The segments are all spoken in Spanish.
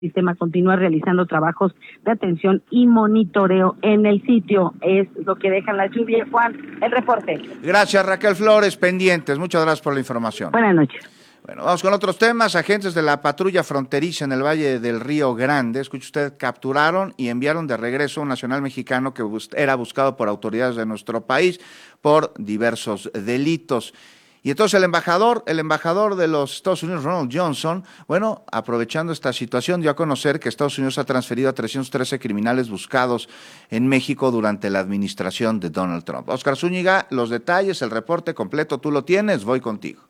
sistema continúa realizando trabajos de atención y monitoreo en el sitio. Es lo que dejan las lluvias. Juan, el reporte. Gracias, Raquel Flores, pendientes. Muchas gracias por la información. Buenas noches. Bueno, vamos con otros temas. Agentes de la patrulla fronteriza en el Valle del Río Grande, escuche usted, capturaron y enviaron de regreso a un nacional mexicano que era buscado por autoridades de nuestro país por diversos delitos. Y entonces el embajador de los Estados Unidos, Ronald Johnson, bueno, aprovechando esta situación, dio a conocer que Estados Unidos ha transferido a 313 criminales buscados en México durante la administración de Donald Trump. Oscar Zúñiga, los detalles, el reporte completo, tú lo tienes, voy contigo.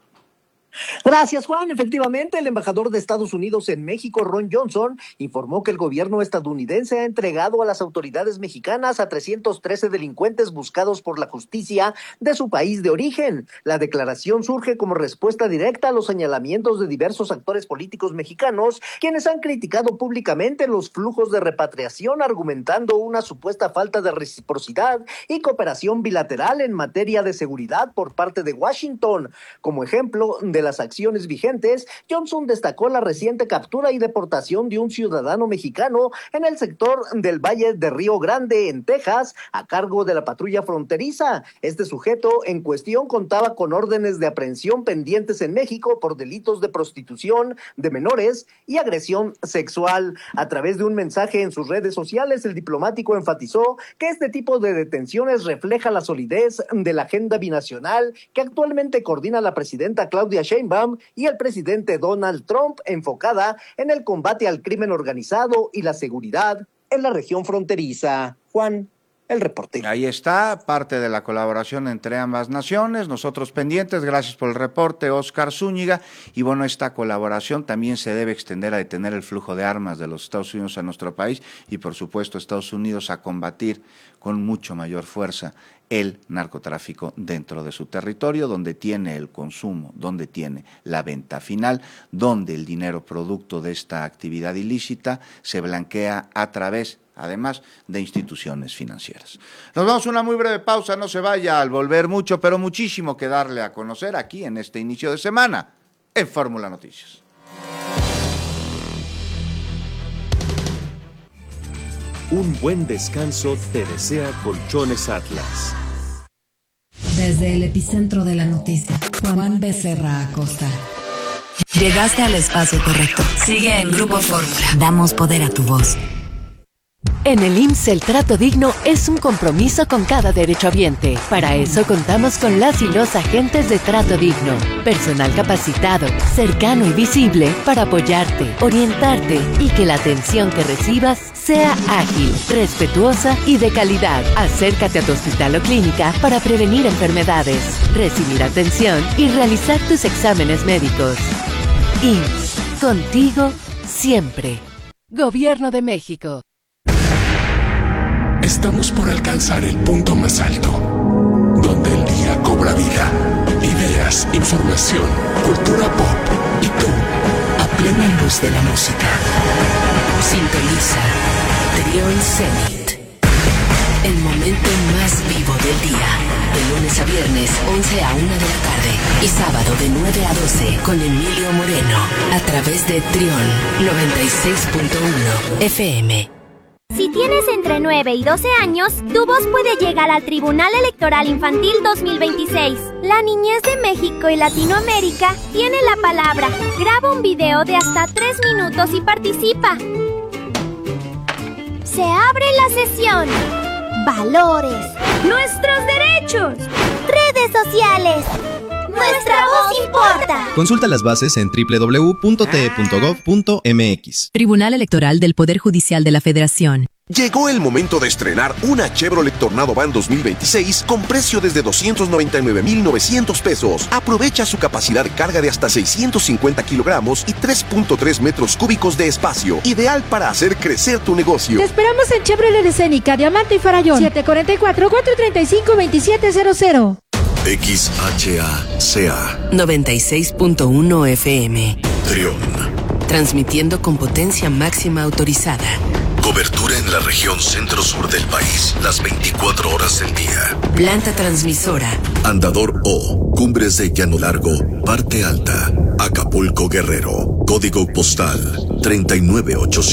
Gracias, Juan. Efectivamente, el embajador de Estados Unidos en México, Ron Johnson, informó que el gobierno estadounidense ha entregado a las autoridades mexicanas a 313 delincuentes buscados por la justicia de su país de origen. La declaración surge como respuesta directa a los señalamientos de diversos actores políticos mexicanos, quienes han criticado públicamente los flujos de repatriación, argumentando una supuesta falta de reciprocidad y cooperación bilateral en materia de seguridad por parte de Washington. Como ejemplo de las acciones vigentes, Johnson destacó la reciente captura y deportación de un ciudadano mexicano en el sector del Valle de Río Grande, en Texas, a cargo de la patrulla fronteriza. Este sujeto en cuestión contaba con órdenes de aprehensión pendientes en México por delitos de prostitución de menores y agresión sexual. A través de un mensaje en sus redes sociales, el diplomático enfatizó que este tipo de detenciones refleja la solidez de la agenda binacional que actualmente coordina la presidenta Claudia Sheinbaum y el presidente Donald Trump, enfocada en el combate al crimen organizado y la seguridad en la región fronteriza. Juan, el reporte. Ahí está, parte de la colaboración entre ambas naciones, nosotros pendientes, gracias por el reporte, Oscar Zúñiga, y bueno, esta colaboración también se debe extender a detener el flujo de armas de los Estados Unidos a nuestro país y por supuesto Estados Unidos a combatir con mucho mayor fuerza el narcotráfico dentro de su territorio, donde tiene el consumo, donde tiene la venta final, donde el dinero producto de esta actividad ilícita se blanquea a través, además, de instituciones financieras. Nos vamos a una muy breve pausa, no se vaya, al volver mucho, pero muchísimo que darle a conocer aquí en este inicio de semana en Fórmula Noticias. Un buen descanso te desea Colchones Atlas. Desde el epicentro de la noticia, Juan Becerra Acosta. Llegaste al espacio correcto. Sigue en Grupo Fórmula. Damos poder a tu voz. En el IMSS el trato digno es un compromiso con cada derechohabiente. Para eso contamos con las y los agentes de trato digno. Personal capacitado, cercano y visible para apoyarte, orientarte y que la atención que recibas sea ágil, respetuosa y de calidad. Acércate a tu hospital o clínica para prevenir enfermedades, recibir atención y realizar tus exámenes médicos. IMSS, contigo siempre. Gobierno de México. Estamos por alcanzar el punto más alto, donde el día cobra vida. Ideas, información, cultura pop y tú, a plena luz de la música. Sintoniza Trión Zenit. El momento más vivo del día. De lunes a viernes, 11 a 1 de la tarde. Y sábado de 9 a 12 con Emilio Moreno. A través de Trión 96.1 FM. Si tienes entre 9 y 12 años, tu voz puede llegar al Tribunal Electoral Infantil 2026. La niñez de México y Latinoamérica tiene la palabra. Graba un video de hasta 3 minutos y participa. Se abre la sesión. Valores. Nuestros derechos. Redes sociales. Nuestra voz importa. Consulta las bases en www.te.gov.mx. Tribunal Electoral del Poder Judicial de la Federación. Llegó el momento de estrenar una Chevrolet Tornado Van 2026 con precio desde 299,900 pesos. Aprovecha su capacidad de carga de hasta 650 kilogramos y 3.3 metros cúbicos de espacio. Ideal para hacer crecer tu negocio. Te esperamos en Chevrolet Escénica, Diamante y Farallón. 744-435-2700. XHACA 96.1 FM. Trión. Transmitiendo con potencia máxima autorizada. Cobertura en la región centro-sur del país, las 24 horas del día. Planta transmisora. Andador O, Cumbres de Llano Largo, Parte Alta, Acapulco, Guerrero. Código postal 39800.